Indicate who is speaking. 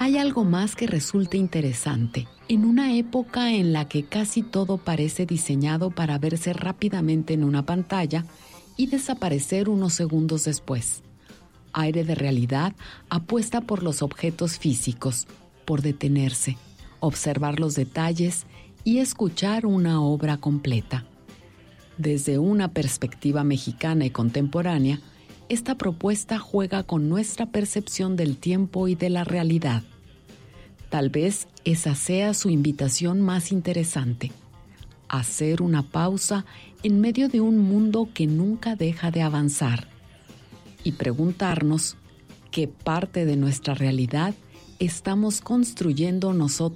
Speaker 1: Hay algo más que resulta interesante. En una época en la que casi todo parece diseñado para verse rápidamente en una pantalla y desaparecer unos segundos después. Aire de Realidad apuesta por los objetos físicos, por detenerse, observar los detalles y escuchar una obra completa. Desde una perspectiva mexicana y contemporánea, esta propuesta juega con nuestra percepción del tiempo y de la realidad. Tal vez esa sea su invitación más interesante: hacer una pausa en medio de un mundo que nunca deja de avanzar y preguntarnos qué parte de nuestra realidad estamos construyendo nosotros